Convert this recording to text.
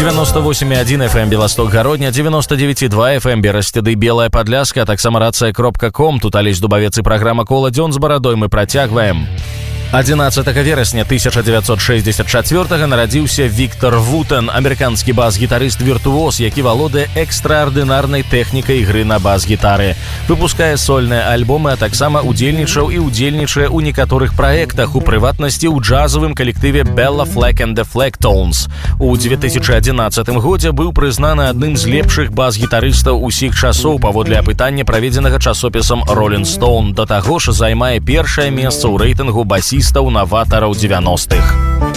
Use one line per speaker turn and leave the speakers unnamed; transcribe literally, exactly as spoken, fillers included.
девяносто восемь и один эф эм Белосток Гародня, девяносто девять и два эф эм Берасцеды Белая Подляска, а таксама рация кропка ком. Тут Алесь Дубавец и программа «Кола дзён» з барадой мы працягваем. одиннадцатага верасня тысяча девятьсот шестьдесят четвёртага нарадзіўся Віктор Вутен, амерыканскі бас-гітарыст-віртуоз, які валодае экстраардынарнай тэхнікай ігры на бас-гітары. Выпускае сольныя альбомы, а таксама удзельнічаў і удзельнічае ў некаторых праектах, у прыватнасці ў джазавым калектыве Bella Fleck and the Flecktones. У две тысячи одиннадцатым годзе быў прызнаны адным з лепшых бас-гітарыстаў усіх часоў паводле апытання, праведзенага часопісам Rolling Stone. Да таго ж займае першае месца ў рэйтынгу басістаў-наватараў дзевяностых.